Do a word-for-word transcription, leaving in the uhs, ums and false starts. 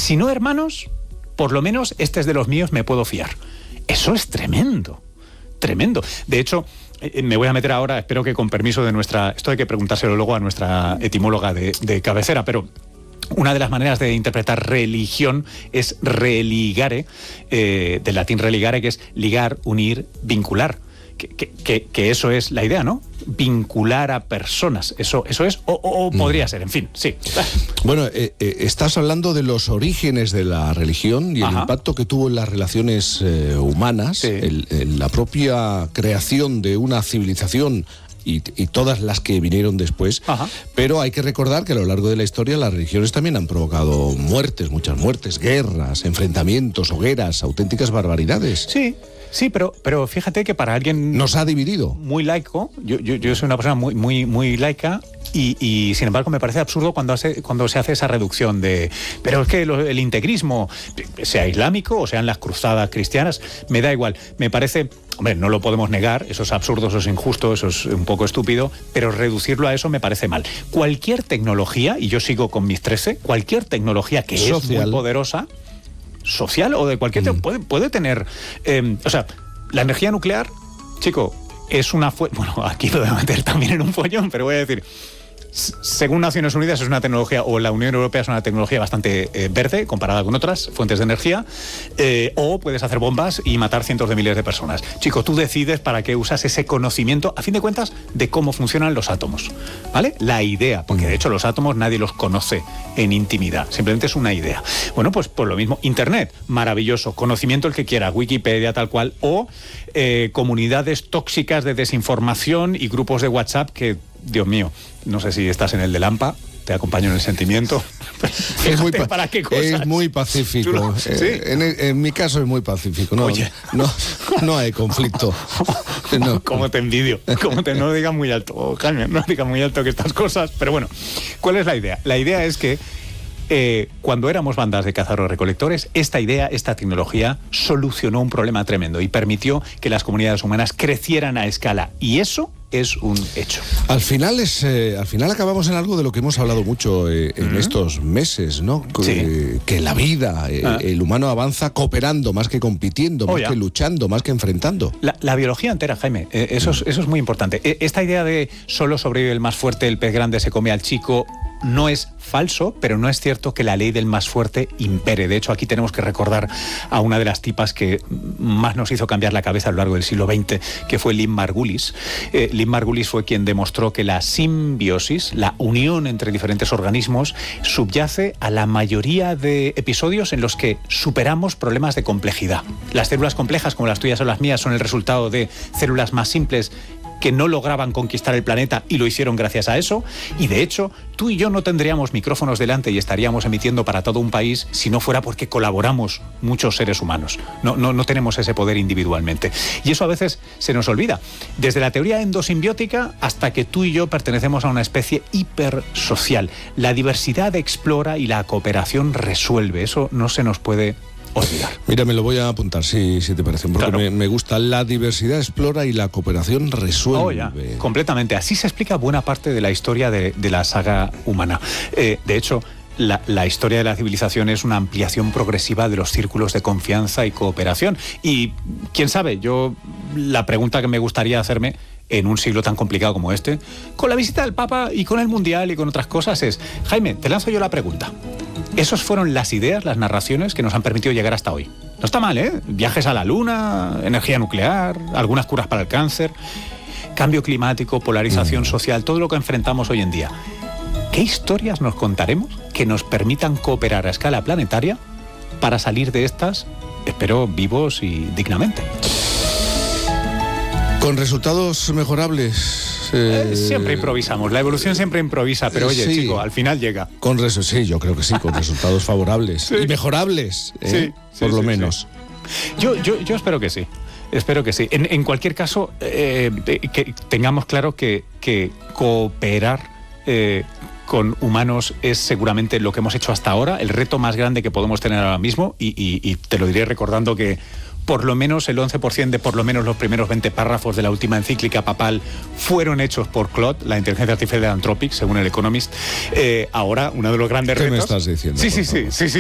Si no hermanos, por lo menos este es de los míos, me puedo fiar. Eso es tremendo, tremendo. De hecho, eh, me voy a meter ahora, espero que con permiso de nuestra... Esto hay que preguntárselo luego a nuestra etimóloga de, de cabecera, pero... Una de las maneras de interpretar religión es religare, eh, del latín religare, que es ligar, unir, vincular. Que, que, que eso es la idea, ¿no? Vincular a personas. Eso, eso es, o, o podría ser, en fin, sí. Bueno, eh, eh, estás hablando de los orígenes de la religión y el Ajá. impacto que tuvo en las relaciones eh, humanas, Sí. el, el, la propia creación de una civilización y, y todas las que vinieron después. Ajá. Pero hay que recordar que a lo largo de la historia las religiones también han provocado muertes, muchas muertes, guerras, enfrentamientos, hogueras, auténticas barbaridades. Sí, sí, pero, pero fíjate que para alguien... Nos ha dividido. Muy laico, yo, yo, yo soy una persona muy, muy, muy laica y, y sin embargo me parece absurdo cuando, hace, cuando se hace esa reducción de... Pero es que lo, el integrismo, sea islámico o sean las cruzadas cristianas, me da igual, me parece... Hombre, no lo podemos negar, eso es absurdo, eso es injusto, eso es un poco estúpido, pero reducirlo a eso me parece mal. Cualquier tecnología, y yo sigo con mis trece, cualquier tecnología que Social. es muy poderosa, social o de cualquier... Mm. Puede, puede tener... Eh, o sea, la energía nuclear, chico, es una fuente... Bueno, aquí lo voy a meter también en un follón, pero voy a decir... Según Naciones Unidas es una tecnología, o la Unión Europea es una tecnología bastante eh, verde comparada con otras fuentes de energía, eh, o puedes hacer bombas y matar cientos de miles de personas. Chico, tú decides para qué usas ese conocimiento, a fin de cuentas, de cómo funcionan los átomos, ¿vale? La idea, porque de hecho los átomos nadie los conoce en intimidad, simplemente es una idea. Bueno, pues por lo mismo, Internet, maravilloso, conocimiento el que quiera, Wikipedia tal cual, o eh, comunidades tóxicas de desinformación y grupos de WhatsApp que, Dios mío, no sé si estás en el de Lampa, te acompaño en el sentimiento. Es muy, pa- ¿Para qué cosas? es muy pacífico. Lo, eh, ¿sí? en, en mi caso es muy pacífico. No, Oye. no, no hay conflicto. No. Como te envidio. Como te, no lo digas muy alto, oh, Jaime, no digas muy alto que estas cosas. Pero bueno, ¿cuál es la idea? La idea es que eh, cuando éramos bandas de cazadores-recolectores, esta idea, esta tecnología solucionó un problema tremendo y permitió que las comunidades humanas crecieran a escala. Y eso es un hecho. Al final es, eh, al final acabamos en algo de lo que hemos hablado mucho eh, en Mm. estos meses, ¿no? Que, Sí. que la vida, eh, Ah. el humano avanza cooperando más que compitiendo, Oh, más ya. que luchando, más que enfrentando. La, la biología entera, Jaime, eh, eso, es, eso es muy importante. Eh, esta idea de solo sobrevive el más fuerte, el pez grande se come al chico, no es falso, pero no es cierto que la ley del más fuerte impere. De hecho, aquí tenemos que recordar a una de las tipas que más nos hizo cambiar la cabeza a lo largo del siglo veinte, que fue Lynn Margulis. Eh, Lynn Margulis fue quien demostró que la simbiosis, la unión entre diferentes organismos, subyace a la mayoría de episodios en los que superamos problemas de complejidad. Las células complejas, como las tuyas o las mías, son el resultado de células más simples que no lograban conquistar el planeta y lo hicieron gracias a eso. Y de hecho, tú y yo no tendríamos micrófonos delante y estaríamos emitiendo para todo un país si no fuera porque colaboramos muchos seres humanos. No, no, no tenemos ese poder individualmente. Y eso a veces se nos olvida. Desde la teoría endosimbiótica hasta que tú y yo pertenecemos a una especie hipersocial. La diversidad explora y la cooperación resuelve. Eso no se nos puede olvidar. Mira, me lo voy a apuntar, si, si te parece, porque Claro. me, me gusta. La diversidad explora y la cooperación resuelve. Oh, ya, completamente. Así se explica buena parte de la historia de, de la saga humana. Eh, de hecho, la, la historia de la civilización es una ampliación progresiva de los círculos de confianza y cooperación. Y, quién sabe, yo la pregunta que me gustaría hacerme en un siglo tan complicado como este, con la visita del Papa y con el Mundial y con otras cosas, es, Jaime, te lanzo yo la pregunta. Esas fueron las ideas, las narraciones que nos han permitido llegar hasta hoy. No está mal, ¿eh? Viajes a la Luna, energía nuclear, algunas curas para el cáncer, cambio climático, polarización social, todo lo que enfrentamos hoy en día. ¿Qué historias nos contaremos que nos permitan cooperar a escala planetaria para salir de estas, espero, vivos y dignamente? Con resultados mejorables. Eh, Eh, siempre improvisamos, la evolución siempre improvisa, pero oye, sí. chico, al final llega. Con resu- sí, yo creo que sí, con resultados favorables. Sí. Y mejorables, ¿eh? Sí, sí, por lo sí, menos. sí. Yo, yo, yo espero que sí. Espero que sí. En, en cualquier caso, eh, que tengamos claro que, que cooperar eh, con humanos es seguramente lo que hemos hecho hasta ahora, el reto más grande que podemos tener ahora mismo, y, y, y te lo diré recordando que por lo menos el once por ciento de por lo menos los primeros veinte párrafos de la última encíclica papal fueron hechos por Claude, la inteligencia artificial de Anthropic, según el Economist. Eh, ahora, uno de los grandes ¿Qué retos... me estás diciendo? Sí, por sí, sí, favor? sí, sí.